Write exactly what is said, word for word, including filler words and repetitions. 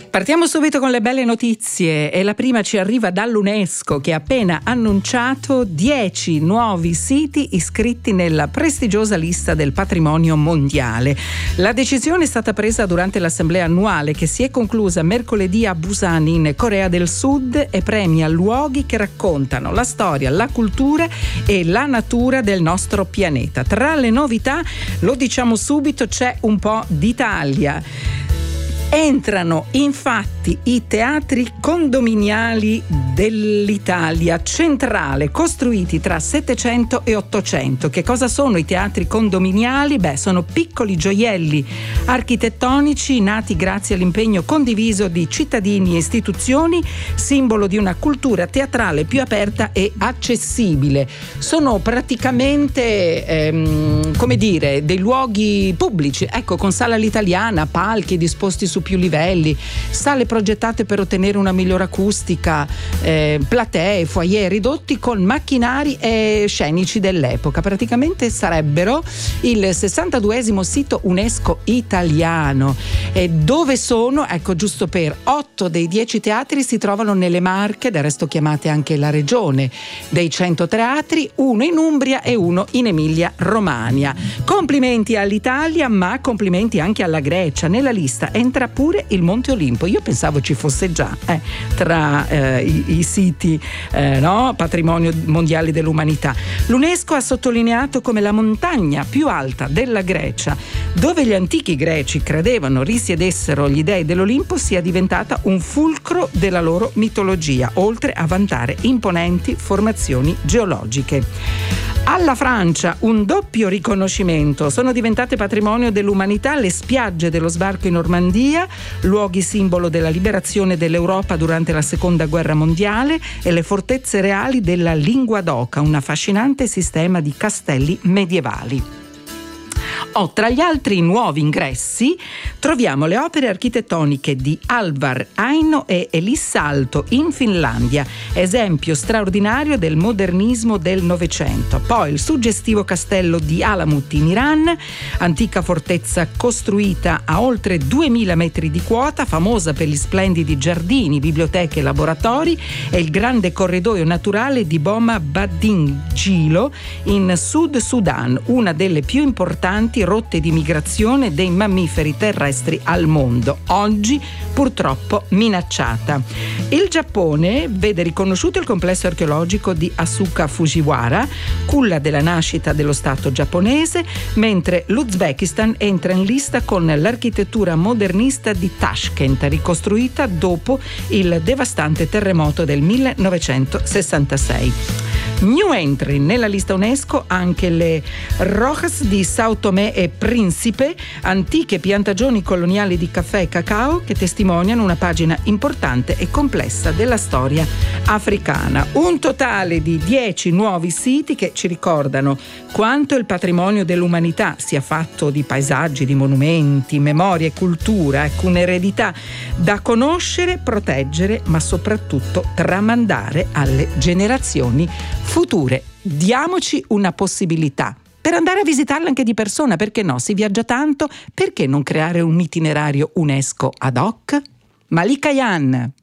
Partiamo subito con le belle notizie e la prima ci arriva dall'UNESCO, che ha appena annunciato dieci nuovi siti iscritti nella prestigiosa lista del patrimonio mondiale. La decisione è stata presa durante l'assemblea annuale che si è conclusa mercoledì a Busan in Corea del Sud e premia luoghi che raccontano la storia, la cultura e la natura del nostro pianeta. Tra le novità, lo diciamo subito, c'è un po' d'Italia. Entrano infatti i teatri condominiali dell'Italia centrale, costruiti tra settecento e ottocento. Che cosa sono i teatri condominiali? Beh, sono piccoli gioielli architettonici nati grazie all'impegno condiviso di cittadini e istituzioni, simbolo di una cultura teatrale più aperta e accessibile. Sono praticamente, ehm, come dire, dei luoghi pubblici, ecco, con sala all'italiana, palchi disposti su più livelli, sale progettate per ottenere una migliore acustica, eh, platee, foyer ridotti con macchinari e scenici dell'epoca. Praticamente sarebbero il sessantaduesimo sito UNESCO italiano. E dove sono? Ecco, giusto per otto dei dieci teatri si trovano nelle Marche, del resto chiamate anche la regione dei cento teatri, uno in Umbria e uno in Emilia Romagna. Complimenti all'Italia, ma complimenti anche alla Grecia. Nella lista entra pure il Monte Olimpo. Io pensavo ci fosse già eh, tra eh, i, i siti eh, no? patrimonio mondiale dell'umanità. L'UNESCO ha sottolineato come la montagna più alta della Grecia, dove gli antichi greci credevano risiedessero gli dei dell'Olimpo, sia diventata un fulcro della loro mitologia, oltre a vantare imponenti formazioni geologiche. Alla Francia un doppio riconoscimento. Sono diventate patrimonio dell'umanità le spiagge dello sbarco in Normandia, luoghi simbolo della liberazione dell'Europa durante la seconda guerra mondiale, e le fortezze reali della Linguadoca, un affascinante sistema di castelli medievali. Oh, tra gli altri nuovi ingressi troviamo le opere architettoniche di Alvar Aino e Elissalto in Finlandia, esempio straordinario del modernismo del Novecento. Poi il suggestivo castello di Alamut in Iran, antica fortezza costruita a oltre duemila metri di quota, famosa per gli splendidi giardini, biblioteche e laboratori, e il grande corridoio naturale di Boma Badingilo in Sud Sudan, una delle più importanti rotte di migrazione dei mammiferi terrestri al mondo, oggi purtroppo minacciata. Il Giappone vede riconosciuto il complesso archeologico di Asuka Fujiwara, culla della nascita dello Stato giapponese, mentre l'Uzbekistan entra in lista con l'architettura modernista di Tashkent, ricostruita dopo il devastante terremoto del millenovecentosessantasei. New entry nella lista UNESCO anche le Rojas di Sao Tomé e Principe, antiche piantagioni coloniali di caffè e cacao che testimoniano una pagina importante e complessa della storia africana. Un totale di dieci nuovi siti che ci ricordano quanto il patrimonio dell'umanità sia fatto di paesaggi, di monumenti, memoria e cultura, ecco, un'eredità da conoscere, proteggere, ma soprattutto tramandare alle generazioni future. Diamoci una possibilità per andare a visitarla anche di persona, perché no? Si viaggia tanto, perché non creare un itinerario UNESCO ad hoc? Malika Yan.